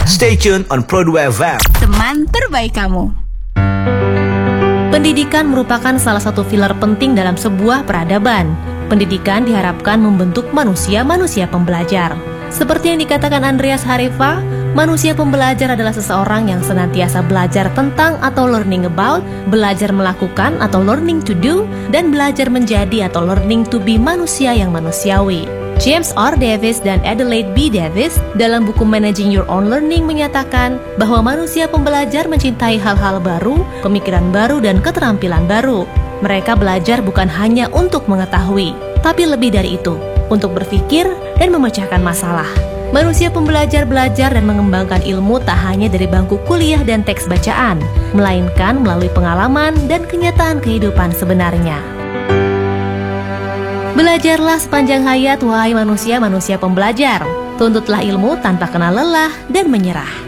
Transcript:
Stay tuned on Pro2 FM. Teman terbaik kamu. Pendidikan merupakan salah satu pilar penting dalam sebuah peradaban. Pendidikan diharapkan membentuk manusia-manusia pembelajar. Seperti yang dikatakan Andreas Harifa, manusia pembelajar adalah seseorang yang senantiasa belajar tentang atau learning about, belajar melakukan atau learning to do, dan belajar menjadi atau learning to be manusia yang manusiawi. James R. Davis dan Adelaide B. Davis dalam buku Managing Your Own Learning menyatakan bahwa manusia pembelajar mencintai hal-hal baru, pemikiran baru, dan keterampilan baru. Mereka belajar bukan hanya untuk mengetahui, tapi lebih dari itu, untuk berpikir dan memecahkan masalah. Manusia pembelajar belajar dan mengembangkan ilmu tak hanya dari bangku kuliah dan teks bacaan, melainkan melalui pengalaman dan kenyataan kehidupan sebenarnya. Belajarlah sepanjang hayat, wahai manusia-manusia pembelajar. Tuntutlah ilmu tanpa kenal lelah dan menyerah.